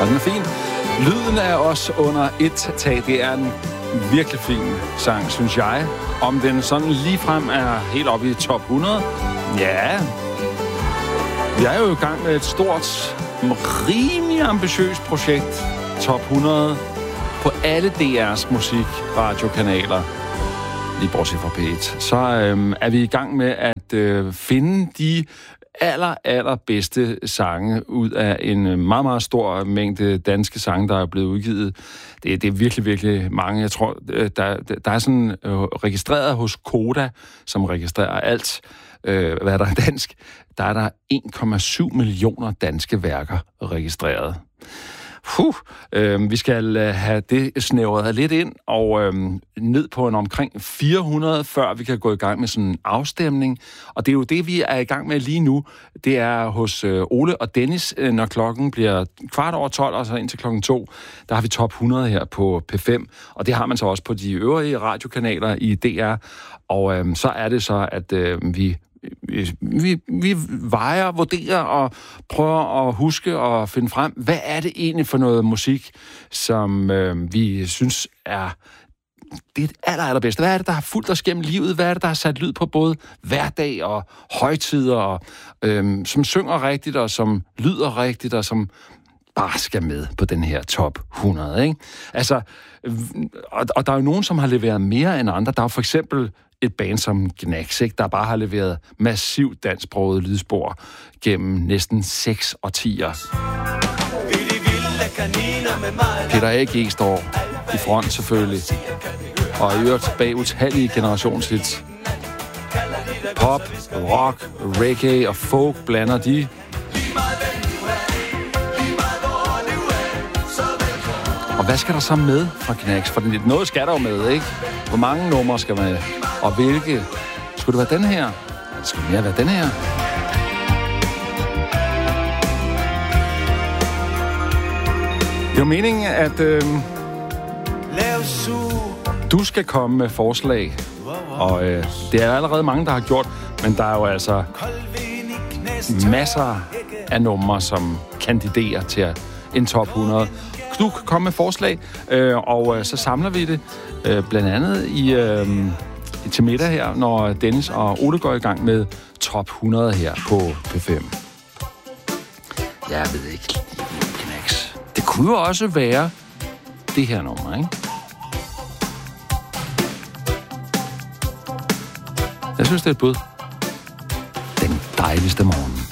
Og den er fin. Lyden er også under et tag. Det er en virkelig fin sang, synes jeg. Om den sådan ligefrem er helt oppe i top 100? Ja. Vi er jo i gang med et stort, rimelig ambitiøst projekt. Top 100 på alle DR's musikradiokanaler. Lige bortset fra P1. Så er vi i gang med at finde de allerbedste sange ud af en meget, meget stor mængde danske sange, der er blevet udgivet. Det er virkelig, virkelig mange. Jeg tror, der er sådan registreret hos Koda, som registrerer alt, hvad der er dansk. Der er der 1,7 millioner danske værker registreret. Vi skal have det snævret lidt ind og ned på en omkring 400, før vi kan gå i gang med sådan en afstemning. Og det er jo det, vi er i gang med lige nu. Det er hos Ole og Dennis, når klokken bliver 12:15, og så indtil klokken 2, der har vi top 100 her på P5. Og det har man så også på de øvrige radiokanaler i DR. Og så er det så, at vi vejer, vurderer og prøver at huske og finde frem, hvad er det egentlig for noget musik, som vi synes er det allerbedste. Hvad er det, der har fulgt os gennem livet? Hvad er det, der har sat lyd på både hverdag og højtider, og som synger rigtigt, og som lyder rigtigt, og som bare skal med på den her top 100, ikke? Altså, og der er jo nogen, som har leveret mere end andre. Der er jo for eksempel et band som Gnags, ikke, der bare har leveret massivt dansksproget lydspor gennem næsten 6 årtier. Peter A.G. står i front selvfølgelig, og i øvrigt bag utallige generationshits. Pop, rock, reggae og folk blander de. Og hvad skal der så med fra Gnags? For noget skal der jo med, ikke? Hvor mange numre skal med? Og hvilke? Skulle det være den her? Skulle det mere være den her? Det er jo meningen, at du skal komme med forslag. Og det er allerede mange, der har gjort. Men der er jo altså masser af numre, som kandiderer til en top 100. Du kan komme med forslag, og så samler vi det blandt andet til middag her, når Dennis og Ole går i gang med top 100 her på P5. Jeg ved ikke, Gnags. Det kunne jo også være det her nummer, ikke? Jeg synes, det er et bud. Den dejligste morgen.